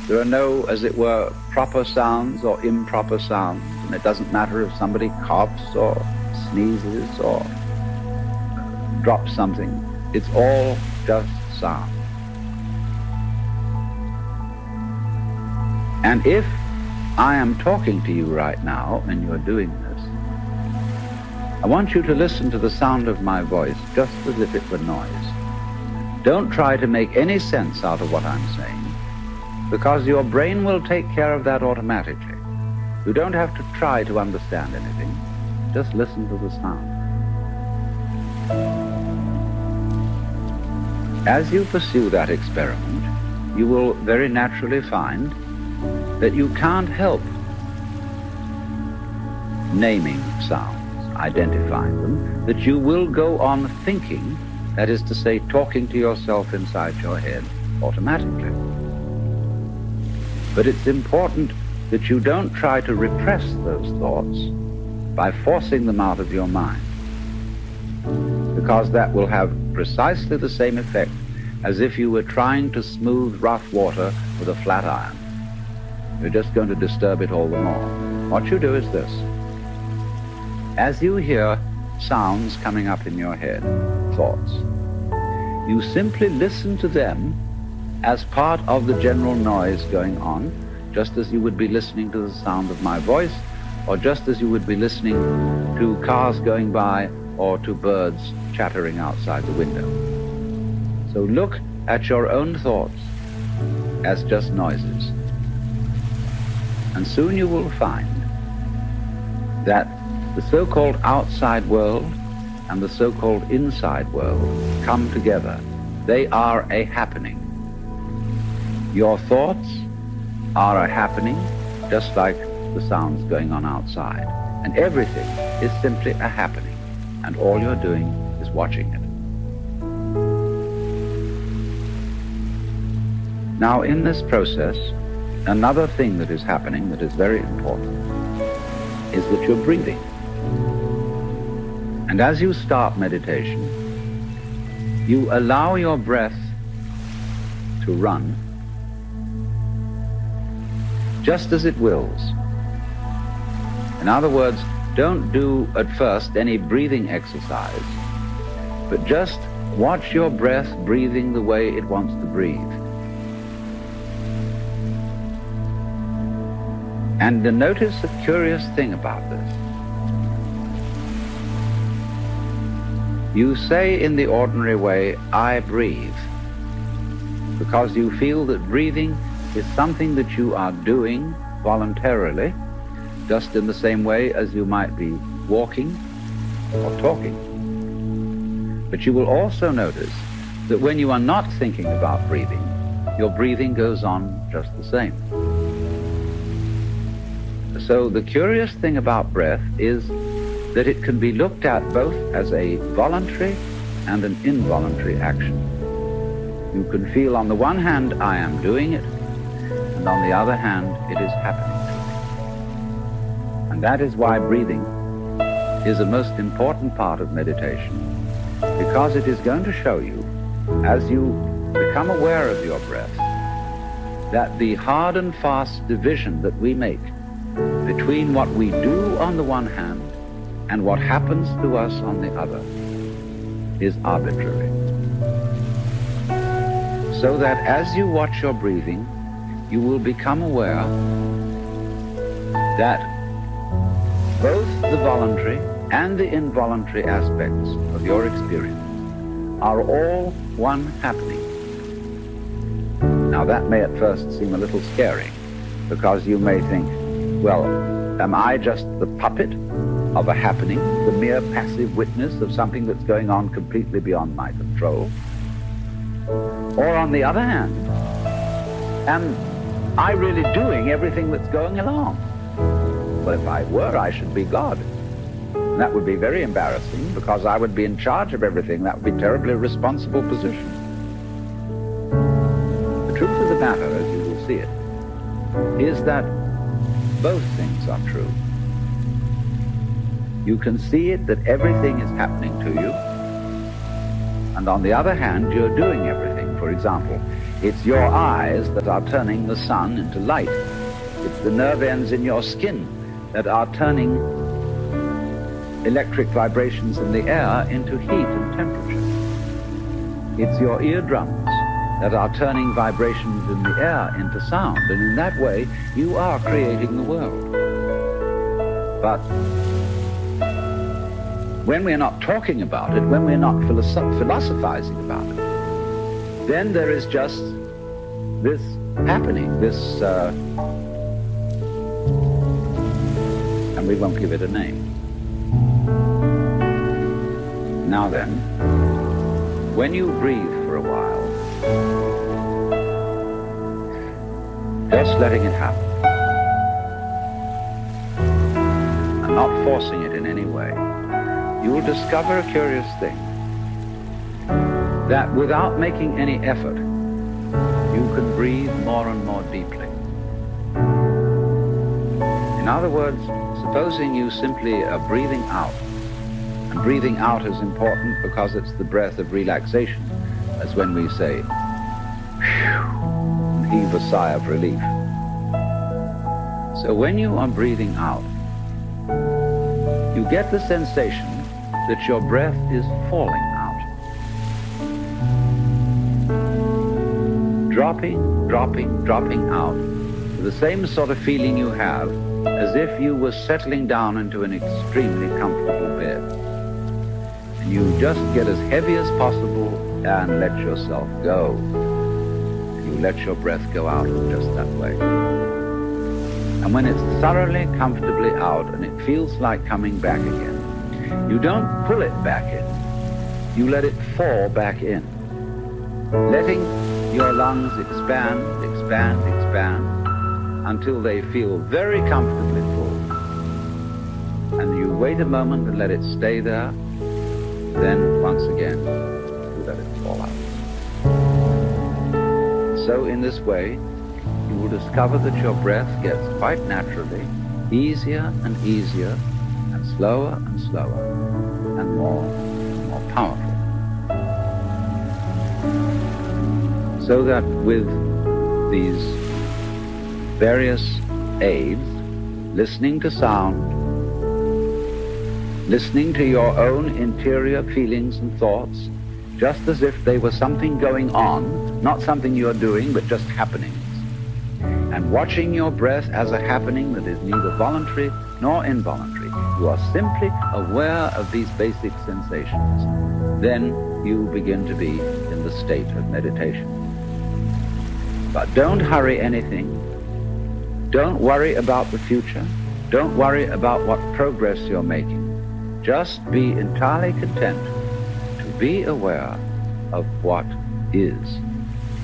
There are no, as it were, proper sounds or improper sounds, and it doesn't matter if somebody coughs or sneezes or drops something. It's all just sound. And if I am talking to you right now and you're doing this, I want you to listen to the sound of my voice just as if it were noise. Don't try to make any sense out of what I'm saying, because your brain will take care of that automatically. You don't have to try to understand anything. Just listen to the sound. As you pursue that experiment, you will very naturally find that you can't help naming sounds, identifying them, that you will go on thinking, that is to say, talking to yourself inside your head automatically. But it's important that you don't try to repress those thoughts by forcing them out of your mind, because that will have precisely the same effect as if you were trying to smooth rough water with a flat iron. You're just going to disturb it all the more. What you do is this. As you hear sounds coming up in your head, thoughts, you simply listen to them as part of the general noise going on, just as you would be listening to the sound of my voice, or just as you would be listening to cars going by or to birds chattering outside the window. So look at your own thoughts as just noises. And soon you will find that the so-called outside world and the so-called inside world come together. They are a happening. Your thoughts are a happening, just like the sounds going on outside. And everything is simply a happening, and all you're doing is watching it. Now, in this process, another thing that is happening that is very important is that you're breathing. And as you start meditation, you allow your breath to run just as it wills. In other words, don't do at first any breathing exercise, but just watch your breath breathing the way it wants to breathe. And notice a curious thing about this. You say in the ordinary way, I breathe, because you feel that breathing is something that you are doing voluntarily, just in the same way as you might be walking or talking. But you will also notice that when you are not thinking about breathing, your breathing goes on just the same. So the curious thing about breath is that it can be looked at both as a voluntary and an involuntary action. You can feel on the one hand, I am doing it, and on the other hand, it is happening to me. And that is why breathing is a most important part of meditation, because it is going to show you, as you become aware of your breath, that the hard and fast division that we make between what we do on the one hand and what happens to us on the other is arbitrary. So that as you watch your breathing, you will become aware that both the voluntary and the involuntary aspects of your experience are all one happening. Now that may at first seem a little scary, because you may think, well, am I just the puppet of a happening, the mere passive witness of something that's going on completely beyond my control? Or on the other hand, am I really doing everything that's going along? Well, if I were, I should be God. And that would be very embarrassing, because I would be in charge of everything. That would be a terribly responsible position. The truth of the matter, as you will see it, is that both things are true. You can see it that everything is happening to you, and on the other hand, you're doing everything. For example, It's your eyes that are turning the sun into light. It's the nerve ends in your skin that are turning electric vibrations in the air into heat and temperature. It's your eardrums that are turning vibrations in the air into sound, and in that way you are creating the world. But when we're not talking about it, when we're not philosophizing about it, then there is just this happening, and we won't give it a name. Now then, when you breathe for a while, just letting it happen, and not forcing it in any way, you will discover a curious thing, that without making any effort, you can breathe more and more deeply. In other words, supposing you simply are breathing out, and breathing out is important because it's the breath of relaxation, as when we say, phew, and heave a sigh of relief. So when you are breathing out, you get the sensation that your breath is falling out. Dropping, dropping, dropping out, with the same sort of feeling you have as if you were settling down into an extremely comfortable bed. And you just get as heavy as possible and let yourself go. And you let your breath go out just that way. And when it's thoroughly, comfortably out and it feels like coming back again, you don't pull it back in. You let it fall back in, letting your lungs expand, expand, expand, until they feel very comfortably full. And you wait a moment and let it stay there. Then, once again, you let it fall out. So in this way, you will discover that your breath gets quite naturally easier and easier, and slower and slower, and more powerful. So that with these various aids, listening to sound, listening to your own interior feelings and thoughts, just as if they were something going on, not something you're doing, but just happenings, and watching your breath as a happening that is neither voluntary nor involuntary. You are simply aware of these basic sensations. Then you begin to be in the state of meditation. But don't hurry anything. Don't worry about the future. Don't worry about what progress you're making. Just be entirely content to be aware of what is.